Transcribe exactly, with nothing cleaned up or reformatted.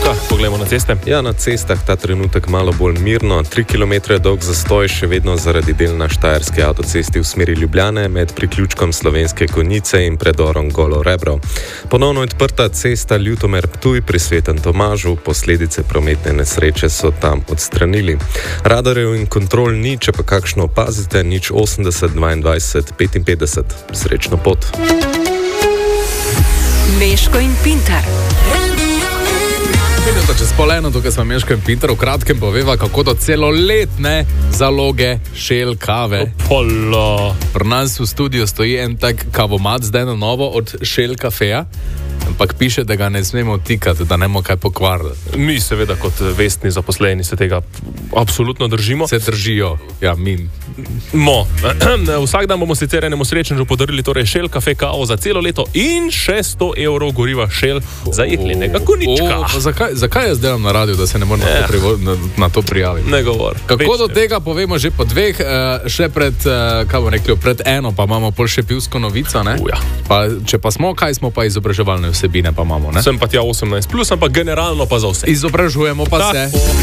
Luka, poglejmo na ceste. Ja, na cestah ta trenutek malo bolj mirno. Tri kilometre dolg zastoj še vedno zaradi del na Štajerski avtocesti v smeri Ljubljane med priključkom Slovenske Konjice in predorom Golo Rebro. Ponovno odprta cesta Ljutomer-Ptuj pri Svetem Tomažu, posledice prometne nesreče so tam odstranili. Radarjev in kontrol ni, če pa kakšno opazite, nič osemdeset dvaindvajset petinpetdeset. Srečno pot. Meško in Pintar. Vidite, čez poleno, tukaj smo Meško in Pintar, v kratkem poveva, kako do celoletne zaloge Shell kave. Polo. Pri nas v studiu stoji en tak kavomat, zdaj na novo od Shell kafeja, ampak piše, da ga ne smemo tikati, da ne bomo kaj pokvarili. Mi seveda kot vestni zaposleni se tega absolutno držimo. Se držijo, ja, mi. Mo. Vsak dan bomo sicer enemu srečnežu podarili torej Shell kafe kavo za celo leto in še sto evrov goriva Shell za jeklenega konička. O, zakaj, zakaj jaz delam na radiju, da se ne morem Ja. na, to privo- na, na to prijaviti? Ne govor. Kako Večne. do tega povemo že po dveh, uh, še pred, uh, kaj bomo rekli, pred eno, pa imamo pol še pivsko novico, ne? Uja. Pa, če pa smo, kaj smo pa izobraževalne vsebine pa imamo, ne? Sem pa tja osemnajst plus, ampak generalno pa za vse. Izobražujemo pa Tako. se.